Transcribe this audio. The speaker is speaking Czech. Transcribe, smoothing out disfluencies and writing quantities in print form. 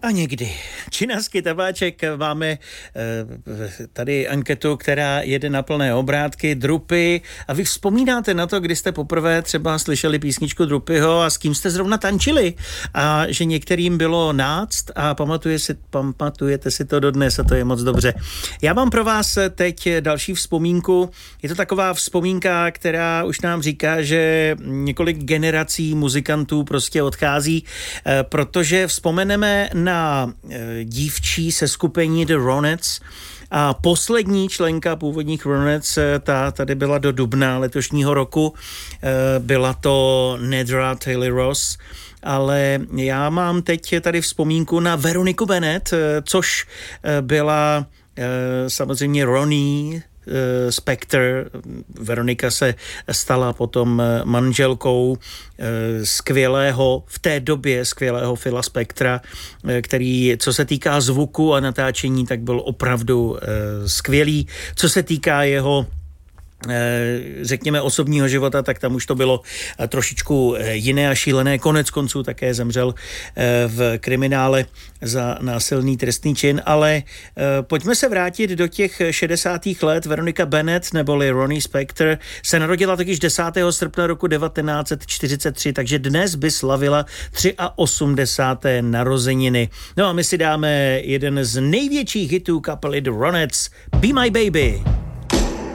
A někdy. Činasky tabáček, máme tady anketu, která jede na plné obrátky, Drupy. A vy vzpomínáte na to, kdy jste poprvé třeba slyšeli písničku Drupyho a s kým jste zrovna tančili. A že některým bylo náct a pamatujete si to dodnes a to je moc dobře. Já mám pro vás teď další vzpomínku. Je to taková vzpomínka, která už nám říká, že několik generací muzikantů prostě odchází, protože vzpomeneme na dívčí seskupení The Ronettes a poslední členka původních Ronettes, ta tady byla do dubna letošního roku, byla to Nedra Taylor-Ross, ale já mám teď tady vzpomínku na Veroniku Bennett, což byla samozřejmě Ronnie Spector. Veronika se stala potom manželkou v té době skvělého Phila Spectora, který, co se týká zvuku a natáčení, tak byl opravdu skvělý. Co se týká jeho řekněme osobního života, tak tam už to bylo trošičku jiné a šílené. Konec konců také zemřel v kriminále za násilný trestný čin, ale pojďme se vrátit do těch 60. let. Veronika Bennett neboli Ronnie Spector se narodila totiž 10. srpna roku 1943, takže dnes by slavila 83. narozeniny. No a my si dáme jeden z největších hitů kapely The Ronettes, Be My Baby.